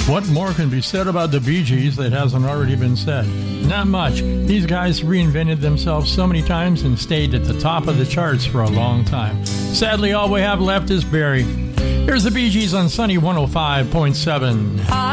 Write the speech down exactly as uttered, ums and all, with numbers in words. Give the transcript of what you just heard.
What more can be said about the Bee Gees that hasn't already been said? Not much. These guys reinvented themselves so many times and stayed at the top of the charts for a long time. Sadly, all we have left is Barry. Here's the Bee Gees on Sunny one oh five point seven.